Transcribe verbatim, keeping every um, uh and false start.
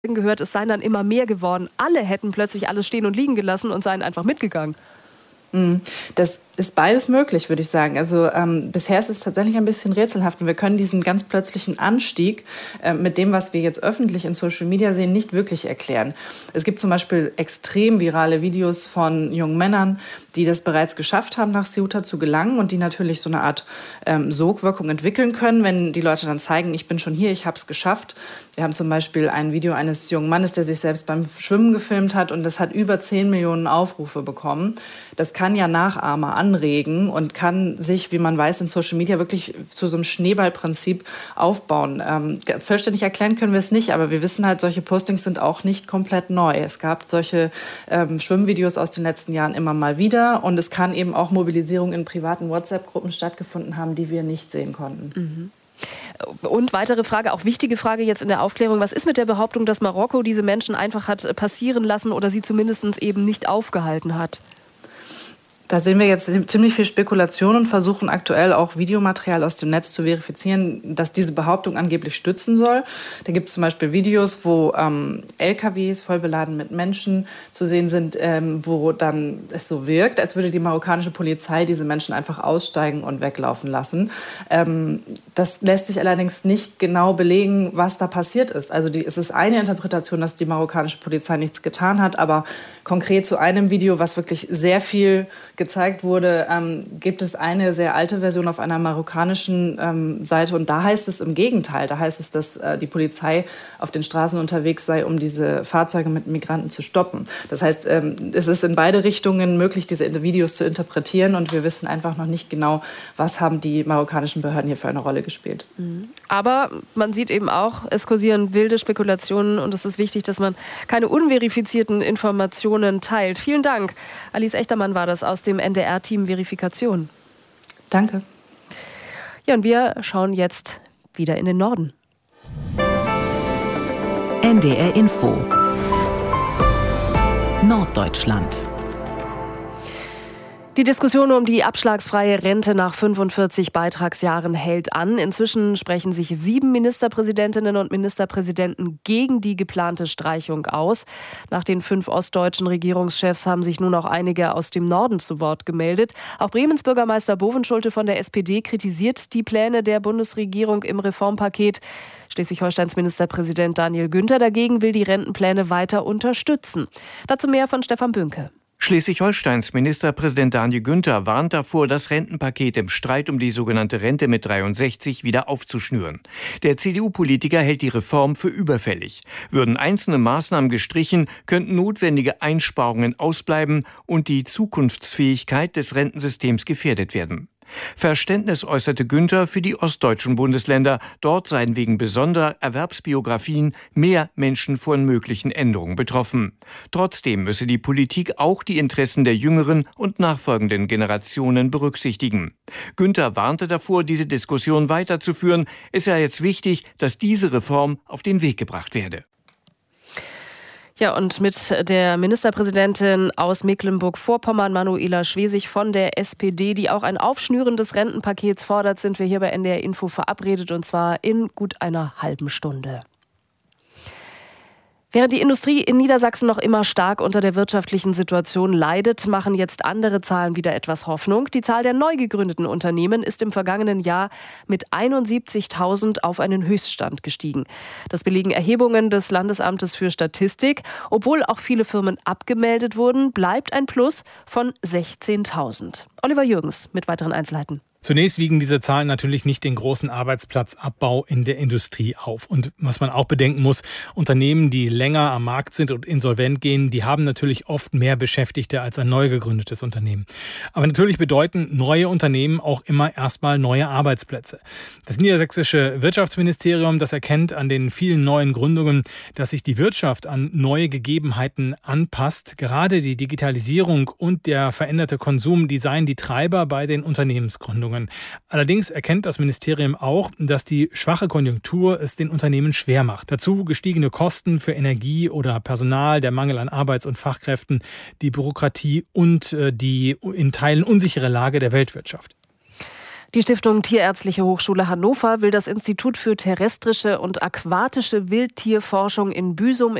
gehört, es seien dann immer mehr geworden. Alle hätten plötzlich alles stehen und liegen gelassen und seien einfach mitgegangen. Das ist beides möglich, würde ich sagen. Also ähm, bisher ist es tatsächlich ein bisschen rätselhaft und wir können diesen ganz plötzlichen Anstieg äh, mit dem, was wir jetzt öffentlich in Social Media sehen, nicht wirklich erklären. Es gibt zum Beispiel extrem virale Videos von jungen Männern, die das bereits geschafft haben, nach Ceuta zu gelangen und die natürlich so eine Art ähm, Sogwirkung entwickeln können, wenn die Leute dann zeigen, ich bin schon hier, ich habe es geschafft. Wir haben zum Beispiel ein Video eines jungen Mannes, der sich selbst beim Schwimmen gefilmt hat und das hat über zehn Millionen Aufrufe bekommen. Das kann ja Nachahmer anregen und kann sich, wie man weiß, in Social Media wirklich zu so einem Schneeballprinzip aufbauen. Ähm, vollständig erklären können wir es nicht, aber wir wissen halt, solche Postings sind auch nicht komplett neu. Es gab solche ähm, Schwimmvideos aus den letzten Jahren immer mal wieder und es kann eben auch Mobilisierung in privaten WhatsApp-Gruppen stattgefunden haben, die wir nicht sehen konnten. Mhm. Und weitere Frage, auch wichtige Frage jetzt in der Aufklärung. Was ist mit der Behauptung, dass Marokko diese Menschen einfach hat passieren lassen oder sie zumindest eben nicht aufgehalten hat? Da sehen wir jetzt ziemlich viel Spekulation und versuchen aktuell auch Videomaterial aus dem Netz zu verifizieren, das diese Behauptung angeblich stützen soll. Da gibt es zum Beispiel Videos, wo ähm, L K Ws voll beladen mit Menschen zu sehen sind, ähm, wo dann es so wirkt, als würde die marokkanische Polizei diese Menschen einfach aussteigen und weglaufen lassen. Ähm, das lässt sich allerdings nicht genau belegen, was da passiert ist. Also die, es ist eine Interpretation, dass die marokkanische Polizei nichts getan hat, aber konkret zu einem Video, was wirklich sehr viel gezeigt wurde, ähm, gibt es eine sehr alte Version auf einer marokkanischen ähm, Seite und da heißt es im Gegenteil. Da heißt es, dass äh, die Polizei auf den Straßen unterwegs sei, um diese Fahrzeuge mit Migranten zu stoppen. Das heißt, ähm, es ist in beide Richtungen möglich, diese Videos zu interpretieren und wir wissen einfach noch nicht genau, was haben die marokkanischen Behörden hier für eine Rolle gespielt. Aber man sieht eben auch, es kursieren wilde Spekulationen und es ist wichtig, dass man keine unverifizierten Informationen teilt. Vielen Dank. Alice Echtermann war das aus dem N D R-Team Verifikation. Danke. Ja, und wir schauen jetzt wieder in den Norden. N D R Info Norddeutschland. Die Diskussion um die abschlagsfreie Rente nach fünfundvierzig Beitragsjahren hält an. Inzwischen sprechen sich sieben Ministerpräsidentinnen und Ministerpräsidenten gegen die geplante Streichung aus. Nach den fünf ostdeutschen Regierungschefs haben sich nun auch einige aus dem Norden zu Wort gemeldet. Auch Bremens Bürgermeister Bovenschulte von der S P D kritisiert die Pläne der Bundesregierung im Reformpaket. Schleswig-Holsteins Ministerpräsident Daniel Günther dagegen will die Rentenpläne weiter unterstützen. Dazu mehr von Stefan Bünke. Schleswig-Holsteins Ministerpräsident Daniel Günther warnt davor, das Rentenpaket im Streit um die sogenannte Rente mit dreiundsechzig wieder aufzuschnüren. Der C D U-Politiker hält die Reform für überfällig. Würden einzelne Maßnahmen gestrichen, könnten notwendige Einsparungen ausbleiben und die Zukunftsfähigkeit des Rentensystems gefährdet werden. Verständnis äußerte Günther für die ostdeutschen Bundesländer. Dort seien wegen besonderer Erwerbsbiografien mehr Menschen von möglichen Änderungen betroffen. Trotzdem müsse die Politik auch die Interessen der jüngeren und nachfolgenden Generationen berücksichtigen. Günther warnte davor, diese Diskussion weiterzuführen. Es sei jetzt wichtig, dass diese Reform auf den Weg gebracht werde. Ja, und mit der Ministerpräsidentin aus Mecklenburg-Vorpommern, Manuela Schwesig von der S P D, die auch ein Aufschnüren des Rentenpakets fordert, sind wir hier bei N D R Info verabredet, und zwar in gut einer halben Stunde. Während die Industrie in Niedersachsen noch immer stark unter der wirtschaftlichen Situation leidet, machen jetzt andere Zahlen wieder etwas Hoffnung. Die Zahl der neu gegründeten Unternehmen ist im vergangenen Jahr mit einundsiebzigtausend auf einen Höchststand gestiegen. Das belegen Erhebungen des Landesamtes für Statistik. Obwohl auch viele Firmen abgemeldet wurden, bleibt ein Plus von sechzehntausend. Oliver Jürgens mit weiteren Einzelheiten. Zunächst wiegen diese Zahlen natürlich nicht den großen Arbeitsplatzabbau in der Industrie auf. Und was man auch bedenken muss, Unternehmen, die länger am Markt sind und insolvent gehen, die haben natürlich oft mehr Beschäftigte als ein neu gegründetes Unternehmen. Aber natürlich bedeuten neue Unternehmen auch immer erstmal neue Arbeitsplätze. Das niedersächsische Wirtschaftsministerium, das erkennt an den vielen neuen Gründungen, dass sich die Wirtschaft an neue Gegebenheiten anpasst. Gerade die Digitalisierung und der veränderte Konsum, die seien die Treiber bei den Unternehmensgründungen. Allerdings erkennt das Ministerium auch, dass die schwache Konjunktur es den Unternehmen schwer macht. Dazu gestiegene Kosten für Energie oder Personal, der Mangel an Arbeits- und Fachkräften, die Bürokratie und die in Teilen unsichere Lage der Weltwirtschaft. Die Stiftung Tierärztliche Hochschule Hannover will das Institut für terrestrische und aquatische Wildtierforschung in Büsum